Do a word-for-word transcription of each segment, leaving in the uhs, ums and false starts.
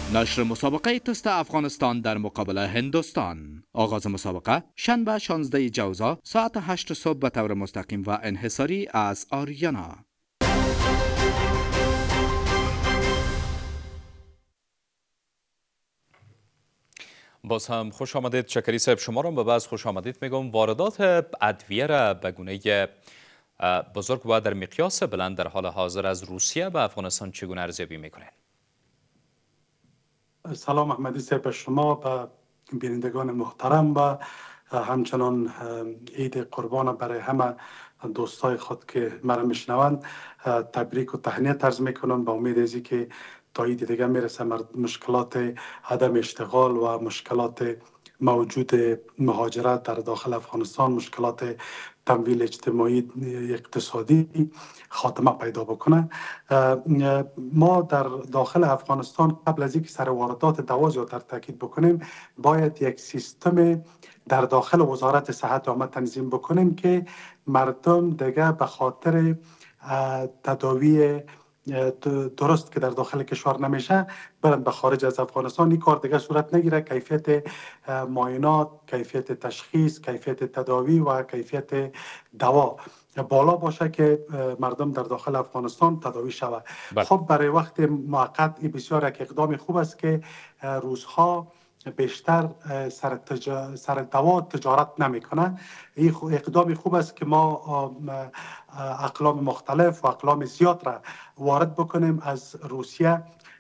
نشر مسابقه تست افغانستان در مقابل هندوستان. آغاز مسابقه شنبه شانزده جوزا ساعت هشت صبح به طور مستقیم و انحصاری از آریانا. باز هم خوش آمدید. شکری صاحب، شما را به بعض خوش آمدید میگم. واردات ادویه را به گونه بزرگ و در مقیاس بلند در حال حاضر از روسیه به افغانستان چگونه ارزیابی میکنید؟ سلام احمدی صاحب به شما، به بینندگان محترم و همچنان عید قربان برای همه دوستای خود که مرا میشنوند تبریک و تهنیت عرض میکنم. با امید ازی که تا عید دیگه میرسه مشکلات عدم اشتغال و مشکلات موجود مهاجرت در داخل افغانستان، مشکلات تمویل اجتماعی اقتصادی خاتمه پیدا بکنه. ما در داخل افغانستان قبل از اینکه سر واردات دوا زیادتر تاکید بکنیم، باید یک سیستم در داخل وزارت صحت عامه تنظیم بکنیم که مردم دیگه به خاطر تداوی درست که در داخل کشور نمیشه برن به خارج از افغانستان. این کار دیگه صورت نگیره. کیفیت معاینات، کیفیت تشخیص، کیفیت تداوی و کیفیت دوا بالا باشه که مردم در داخل افغانستان تداوی شود. خب برای وقت موقت این بسیار یک اقدام خوب است که روزها بیشتر سر, تجا... سر دوا تجارت نمیکنه. این اقدام خوب است که ما اقلام مختلف و اقلام زیاد را وارد بکنیم از روسیه،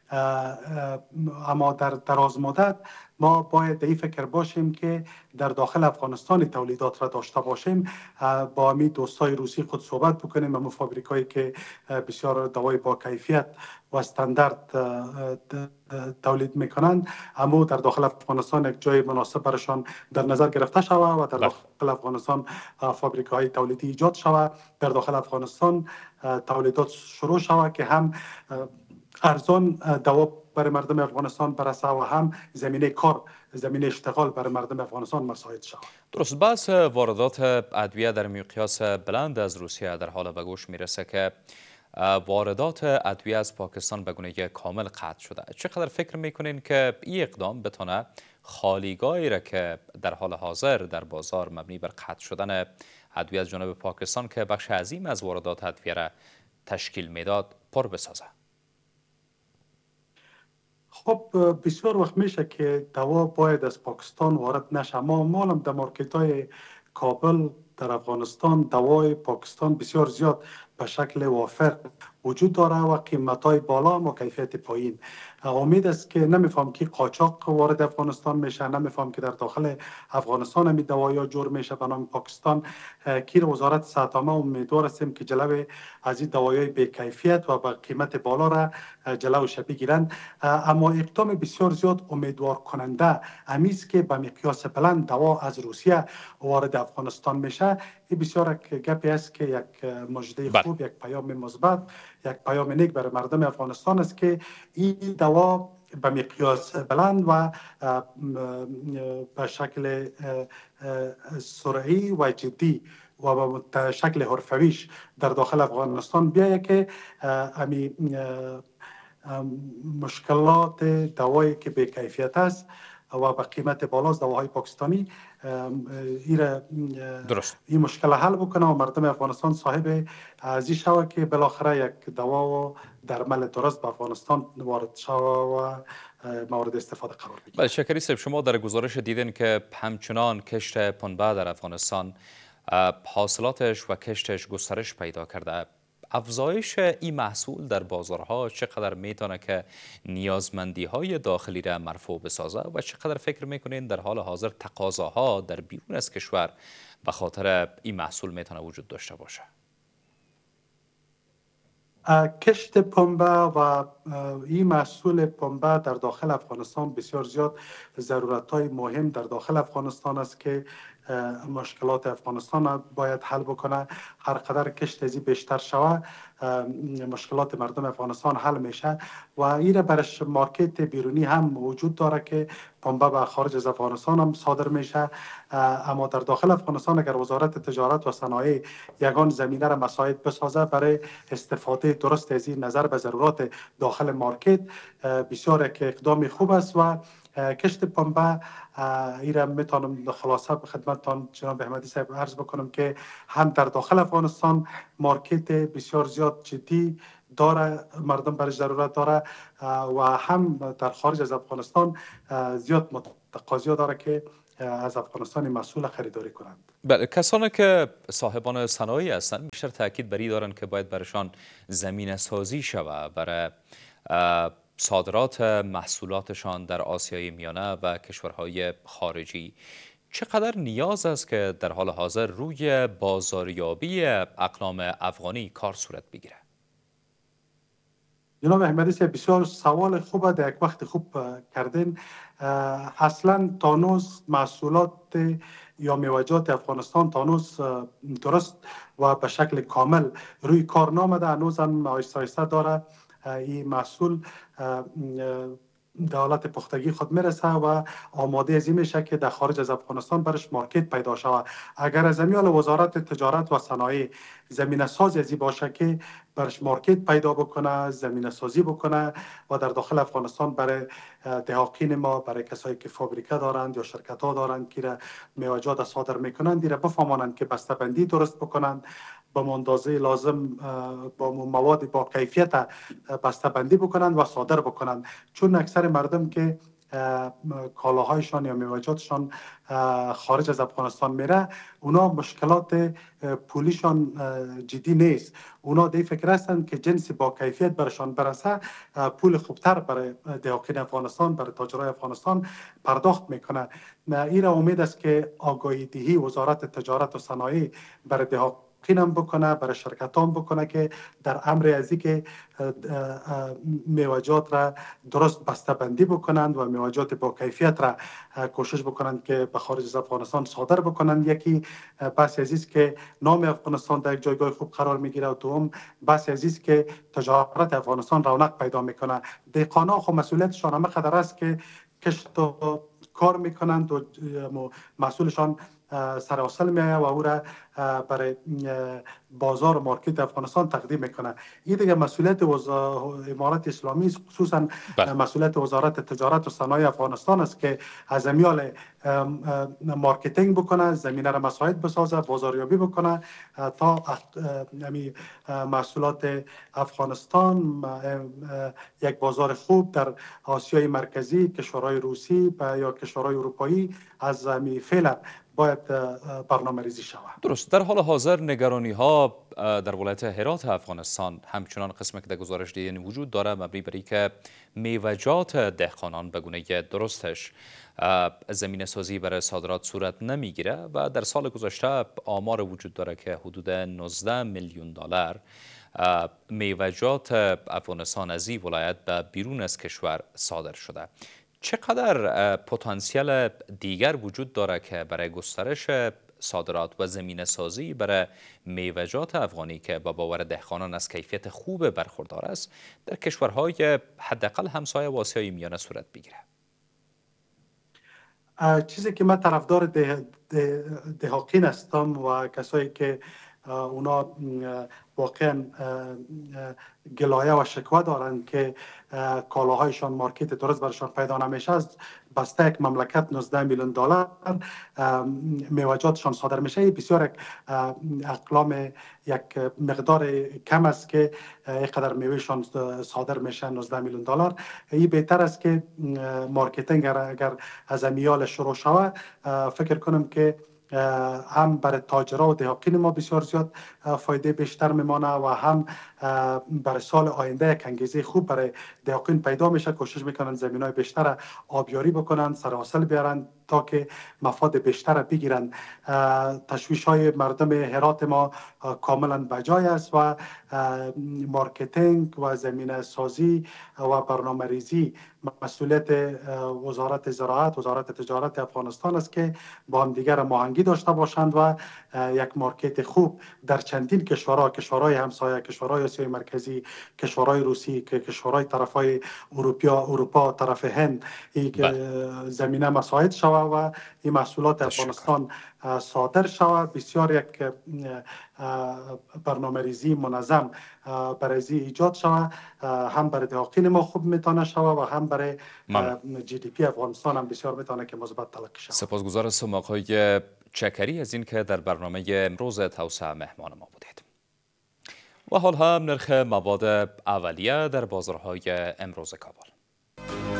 اما در دراز مدت ما باید در این فکر باشیم که در داخل افغانستان تولیدات را داشته باشیم. با امی دوستای روسی خود صحبت بکنیم، اما فابریکایی که بسیار دوای با کیفیت و استاندارد تولید میکنند، اما در داخل افغانستان یک جای مناسب برشان در نظر گرفته شود و در داخل افغانستان فابریکای تولیدی ایجاد شود، در داخل افغانستان تولیدات شروع شود که هم ارزان دوا برای مردم افغانستان برسه و هم زمینه کار، زمینه اشتغال برای مردم افغانستان مساعد شود. درست. بحث واردات ادویه در مقیاس بلند از روسیه در حال به گوش میرسه که واردات ادویه از پاکستان به گونه کامل قطع شده. چقدر فکر میکنین که این اقدام بتونه خالیگاهی را که در حال حاضر در بازار مبنی بر قطع شدن ادویه از جانب پاکستان که بخش عظیم از واردات ادویه را تشکیل میداد پر بسازه؟ خب بسیار وقت میشه که دوا باید از پاکستان وارد نشه. ما مالم در مارکت های کابل در افغانستان دوای پاکستان بسیار زیاد به شکل وافر وجود داره و قیمت های بالا و کیفیت پایین. امید است که نمیفهم که قاچاق وارد افغانستان میشه، نمیفهم که در داخل افغانستان همی دوایا جور میشه به نام پاکستان. که وزارت صحت عامه امیدوار هستیم که جلو از این دوایای بی کیفیت و با قیمت بالا را جلوش بگیرند. اما اقدام بسیار زیاد امیدوار کننده امیز که به مقیاس بلند دوا از روسیه وارد افغانستان میشه، این بسیار گپی است که یک مژده خوب، یک پیام مثبت، یک پیام نیک برای مردم افغانستان است که این دوا به مقیاس بلند و به شکل سرعی و جدی و به شکل حرفویش در داخل افغانستان بیایه که امی مشکلات دوایی که به کیفیت است و به قیمت بالاست، دواهای پاکستانی، درست. این مشکل حل بکنه و مردم افغانستان صاحب ازی شود که بالاخره یک دوا و درمل درست به افغانستان وارد شود و مورد استفاده قرار بگیره. بله شکری صاحب، شما در گزارش دیدین که همچنان کشت پنبه در افغانستان حاصلاتش و کشتش گسترش پیدا کرده. افزایش این محصول در بازارها چقدر میتونه که نیازمندی های داخلی را مرفوع بسازه و چقدر فکر میکنین در حال حاضر تقاضاها در بیرون از کشور به خاطر این محصول میتونه وجود داشته باشه؟ کشت پنبه و این محصول پنبه در داخل افغانستان بسیار زیاد ضرورت‌های مهم در داخل افغانستان است که مشکلات افغانستان باید حل بکنه. هر قدر کشت ازی بیشتر شود مشکلات مردم افغانستان حل میشه و این برش مارکت بیرونی هم وجود داره که پنبه به خارج از افغانستان هم صادر میشه. اما در داخل افغانستان اگر وزارت تجارت و صنایع یگان زمینه را مساعد بسازه برای استفاده درست از این نظر به ضرورات داخل مارکت، بسیار که اقدام خوب است و کشت پنبه ایرا میتونم خلاصه به خدمتتان جناب احمدی صاحب عرض بکنم که هم در داخل افغانستان مارکت بسیار زیاد جدی داره، مردم برش ضرورت داره و هم در خارج از افغانستان زیاد متقاضی داره که از افغانستان محصول خریداری کنند. بله، کسانی که صاحبان صنایع هستند بیشتر تاکید بر این دارند که باید برشان زمینه سازی شود برای صادرات محصولاتشان در آسیای میانه و کشورهای خارجی. چقدر نیاز است که در حال حاضر روی بازاریابی اقلام افغانی کار صورت بگیره؟ جناب احمدی صاحب بسیار سوال خوبه، در یک وقت خوب کردین. اصلا تانوس محصولات یا میوجات افغانستان تانوس درست و به شکل کامل روی کار نامده، هنوز هم آیسته آیسته داره این محصول در حالت پختگی خود میرسه و آماده از این میشه که در خارج از افغانستان برش مارکت پیدا شود. اگر از میال وزارت تجارت و صنایع زمینه سازی از این باشه که برش مارکت پیدا بکنه، زمینه سازی بکنه و در داخل افغانستان برای دهاقین ما، برای کسایی که فابریکه دارند یا شرکت ها دارند که میوجات صادر میکنند، دیره بفهمانند که بسته بندی درست بکنند، با اندازه لازم با مواد با کیفیت بسته بندی بکنند و صادر بکنند. چون اکثر مردم که کالاهایشان یا میوجاتشان خارج از افغانستان میره، اونا مشکلات پولیشان جدی نیست. اونا دی فکر هستند که جنس با کیفیت برشان برسه، پول خوبتر برای دهاقین افغانستان، برای تاجرای افغانستان پرداخت میکنه. این را امید است که آگاهی دهی وزارت تجارت و صنایع برای دهاق هم بکنه، برای شرکت هم بکنه که در امر ازی که میوجات را درست بسته بندی بکنند و میوجات با کیفیت را کوشش بکنند که به خارج از افغانستان صادر بکنند. یکی بحث عزیز که نام افغانستان در یک جایگاه خوب قرار میگیره و دوم بحث عزیز که تجارت افغانستان رونق پیدا میکنه. دهقانا خو مسئولیتشان همه قدر است که کشت و کار میکنند و مسئولشان سر حاصل میایه و او را برای بازار و مارکت افغانستان تقدیم میکنه. این دیگه مسئولیت امارت اسلامی است، خصوصا مسئولیت وزارت تجارت و صنایع افغانستان است که از امیال مارکتینگ بکنه، زمینه را مساعد بسازه، بازاریابی بکنه تا محصولات افغانستان یک بازار خوب در آسیای مرکزی، کشورهای روسی یا کشورهای اروپایی از می فعلا باید برنامه ریزی شود. درست. در حال حاضر نگرانی ها در ولایت هرات افغانستان همچنان قسمی که در گزارش دیدین وجود داره، مبنی بر اینکه میوجات دهقانان به گونه درستش زمینه سازی برای صادرات صورت نمیگیره و در سال گذشته آمار وجود داره که حدود نوزده میلیون دلار میوجات افغانستان از این ولایت به بیرون از کشور صادر شده. چقدر پتانسیل دیگر وجود داره که برای گسترش صادرات و زمینه سازی برای میوجات افغانی که با باور دهقانان از کیفیت خوب برخوردار است در کشورهای حداقل همسایه و آسیای میانه صورت بگیره؟ چیزی که من طرفدار ده، ده، دهاقین هستم و کسایی که اونا واقعا گلایه و شکوه دارند که کالاهایشان مارکت درست برشان پیدا نمیشه، از بسته یک مملکت نوزده میلیون دلار میوجاتشان صادر میشه. بسیار یک اقلام یک مقدار کم است که اینقدر میوهشان صادر میشه، نوزده میلیون دلار. این بهتر است که مارکتینگ اگر از امیال شروع شود، فکر کنم که هم برای تاجرها و دهاقین ما بسیار زیاد فایده بیشتر میمانه و هم برای سال آینده یک انگیزه خوب برای دهاقین پیدا میشه. کوشش میکنن زمینای بیشتر آبیاری بکنن، سر حاصل بیارن تا که مفاد بیشتر بگیرن. تشویش های مردم هرات ما کاملا بجای است و مارکتینگ و زمینه سازی و برنامه ریزی مسئولیت وزارت زراعت، وزارت تجارت افغانستان است که با هم دیگر ماهنگی داشته باشند و یک مارکت خوب در چندین کشورها، کشورهای همسایه، کشورهای آسیای مرکزی، کشورهای روسی که کشورهای طرفای اروپا اروپا طرف هند این که بله. زمینه مساعد شود و این محصولات افغانستان صادر شود. بسیار یک برنامه ریزی منظم برای زی ایجاد شود، هم برای داخل ما خوب میتونه شود و هم برای جی دی پی افغانستان هم بسیار میتونه که مثبت تلقی شود. سپاسگزار هستم آقای چکری از این که در برنامه امروز توسعه مهمان ما بودید. و حال هم نرخ مواد اولیه در بازارهای امروز کابل.